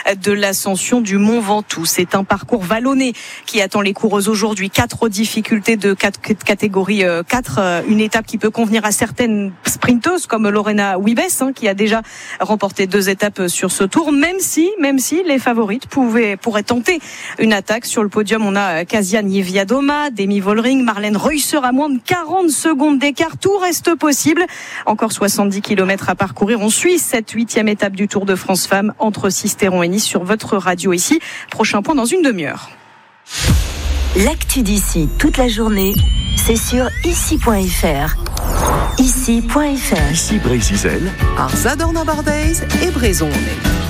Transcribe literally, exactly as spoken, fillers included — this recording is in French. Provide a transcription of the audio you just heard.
de l'ascension du Mont Ventoux. C'est un parcours vallonné qui attend les coureuses aujourd'hui. Quatre difficultés de quatre, catégorie quatre. Une étape qui peut convenir à certaines sprinteuses comme Lorena Wiebes, hein, qui a déjà remporté deux étapes sur ce tour. Même si, même si les favorites pouvaient, pourraient tenter une attaque. Sur le podium, on a Kasia Niewiadoma, Demi Vollering, Marlène Reusser à moins de quarante secondes d'écart. Tout reste possible. Encore soixante-dix kilomètres à parcourir. On suit cette huitième étape du Tour de France Femmes entre Sisteron et Nice sur votre radio ici. Prochain point dans une demi-heure. L'actu d'ici toute la journée, c'est sur ici point f r. ici point f r. Ici Brésil, Arzadorn Bardaise et Brezon.